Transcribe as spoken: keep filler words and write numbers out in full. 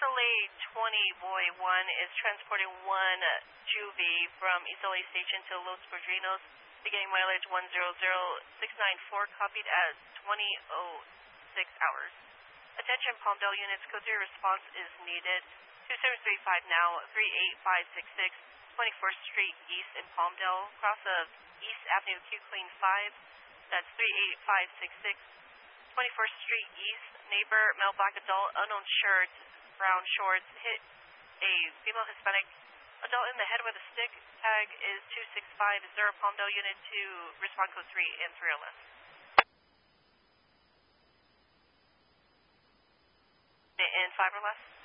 L A twenty Boy one is transporting one juvie from East L A Station to Los Padrinos, beginning mileage one zero zero six nine four, copied as twenty oh six hours. Attention Palmdale units, code three response is needed. two seven three five now, three eight five six six, twenty-fourth Street East in Palmdale, cross of East Avenue Q Clean five, that's three eight five six six, twenty-fourth Street East, neighbor, male black adult, unknown shirt, brown shorts, hit a female Hispanic adult in the head with a stick. Tag is two six five zero, Palmdale unit to respond code three and three or less. In five or less.